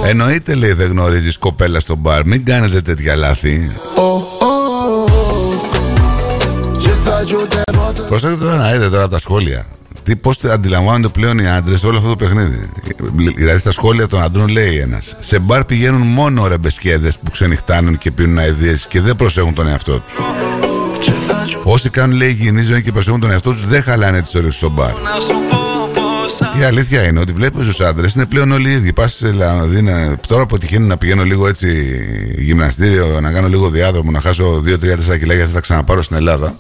Εννοείται, λέει, δεν γνωρίζεις κοπέλα στο μπαρ. Μην κάνετε τέτοια λάθη. Προσέξτε τώρα να δείτε τώρα από τα σχόλια. Πώς αντιλαμβάνονται πλέον οι άντρες όλο αυτό το παιχνίδι. Δηλαδή στα σχόλια των αντρών λέει ένας: σε μπαρ πηγαίνουν μόνο ρεμπεσκέδες που ξενυχτάνουν και πίνουν αηδίες και δεν προσέχουν τον εαυτό τους. Όσοι κάνουν, λέει, υγιεινή ζωή και προσέχουν τον εαυτό τους, δεν χαλάνε τις ώρες στο μπαρ. Η αλήθεια είναι ότι βλέπεις τους άντρες είναι πλέον όλοι οι ίδιοι. Πας σε τώρα που τυχαίνει να πηγαίνω λίγο έτσι γυμναστήριο, να κάνω λίγο διάδρομο, να χάσω 2-3-4 κιλά γιατί θα ξαναπάρω στην Ελλάδα.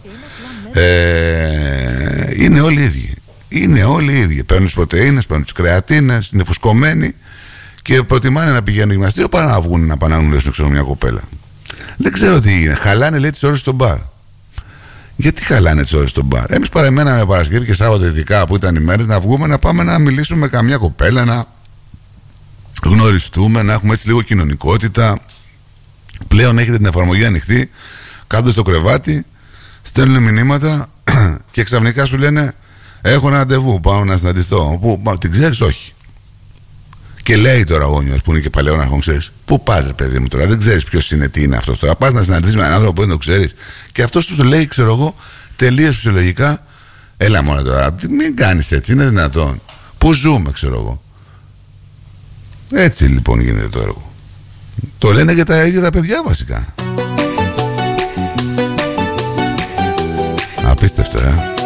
Είναι όλοι οι ίδιοι. Είναι όλοι οι ίδιοι. Παίρνουν τις πρωτεΐνες, παίρνουν τις κρεατίνες, είναι φουσκωμένοι και προτιμάνε να πηγαίνουν γυμναστήριο παρά να βγουν να πάνε να γνωρίσουν, ξέρω, μια κοπέλα. Δεν ξέρω τι είναι. Χαλάνε, λέει, τις ώρες στο μπαρ. Γιατί χαλάνε τις ώρες στο μπαρ? Εμείς παρεμέναμε Παρασκευή και Σάββατο, ειδικά που ήταν οι μέρες, να βγούμε να πάμε να μιλήσουμε με καμιά κοπέλα, να γνωριστούμε, να έχουμε έτσι λίγο κοινωνικότητα. Πλέον έχετε την εφαρμογή ανοιχτή, κάτω στο κρεβάτι, στέλνουν μηνύματα και ξαφνικά σου λένε: έχω ένα ραντεβού, πάω να συναντηθώ. Την ξέρεις? Όχι. Και λέει τώρα ο γόνιος που είναι και παλαιόν αρχόν: ξέρεις πού πας, ρε παιδί μου, τώρα δεν ξέρεις ποιος είναι, τι είναι αυτός τώρα. Πας να συναντηθείς με έναν άνθρωπο που δεν το ξέρεις. Και αυτός του λέει, ξέρω εγώ, τελείως φυσιολογικά: έλα μόνο τώρα, μην κάνεις έτσι, είναι δυνατόν? Πού ζούμε, ξέρω εγώ. Έτσι λοιπόν γίνεται το έργο. Το λένε για τα ίδια τα παιδιά βασικά. Απίστευτο,